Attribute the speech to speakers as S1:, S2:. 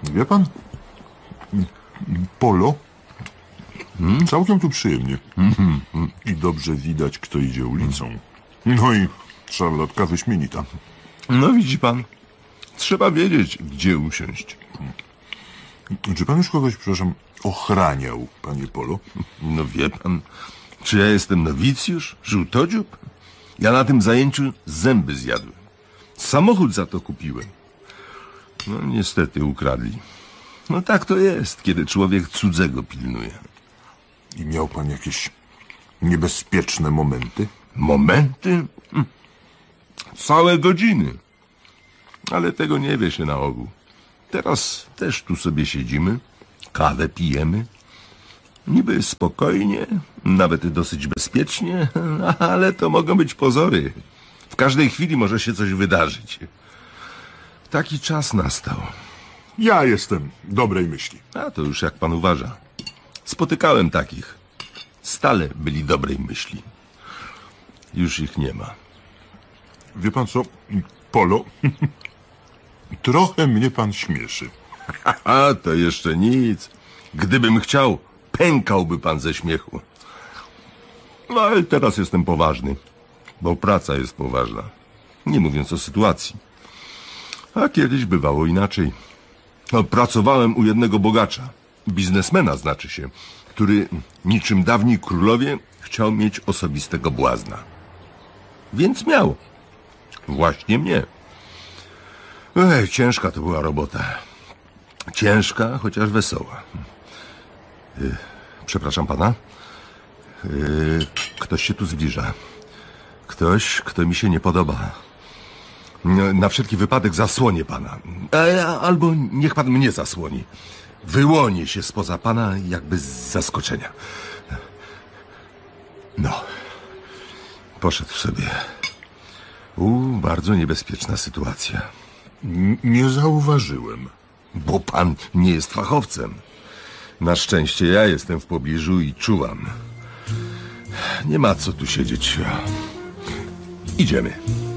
S1: Wie pan, Polo, całkiem tu przyjemnie. I dobrze widać, kto idzie ulicą. No i szarlotka wyśmienita.
S2: No widzi pan, trzeba wiedzieć, gdzie usiąść.
S1: Czy pan już kogoś, przepraszam, ochraniał, panie Polo?
S2: No wie pan, czy ja jestem nowicjusz, żółtodziób? Ja na tym zajęciu zęby zjadłem. Samochód za to kupiłem. No niestety ukradli. No tak to jest, kiedy człowiek cudzego pilnuje.
S1: I miał pan jakieś niebezpieczne momenty?
S2: Momenty? Całe godziny. Ale tego nie wie się na ogół. Teraz też tu sobie siedzimy, kawę pijemy. Niby spokojnie, nawet dosyć bezpiecznie, ale to mogą być pozory. W każdej chwili może się coś wydarzyć. Taki czas nastał.
S1: Ja jestem dobrej myśli.
S2: A to już jak pan uważa. Spotykałem takich. Stale byli dobrej myśli. Już ich nie ma.
S1: Wie pan co, Polo? Trochę mnie pan śmieszy.
S2: A to jeszcze nic. Gdybym chciał, pękałby pan ze śmiechu. No ale teraz jestem poważny, bo praca jest poważna. Nie mówiąc o sytuacji. A kiedyś bywało inaczej. No, pracowałem u jednego bogacza, biznesmena znaczy się, który niczym dawni królowie chciał mieć osobistego błazna. Więc miał. Właśnie mnie. Ciężka to była robota. Ciężka, chociaż wesoła. Przepraszam pana. Ktoś się tu zbliża. Ktoś, kto mi się nie podoba. Na wszelki wypadek zasłonię pana. Albo niech pan mnie zasłoni. Wyłonię się spoza pana jakby z zaskoczenia. No. Poszedł sobie. Bardzo niebezpieczna sytuacja.
S1: Nie zauważyłem.
S2: Bo pan nie jest fachowcem. Na szczęście ja jestem w pobliżu i czułam. Nie ma co tu siedzieć. Idziemy.